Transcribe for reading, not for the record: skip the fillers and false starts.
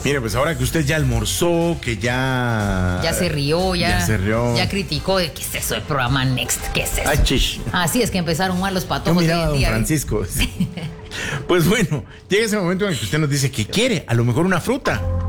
Mire, pues ahora que usted ya almorzó, que ya... Ya se rió, Ya se rió. ya criticó. ¿Qué es eso del programa Next? ¿Qué es eso? Ay, chish. Así es que empezaron mal los Yo patojos miraba a hoy don en día. Francisco. Pues bueno, llega ese momento en el que usted nos dice que quiere, a lo mejor una fruta.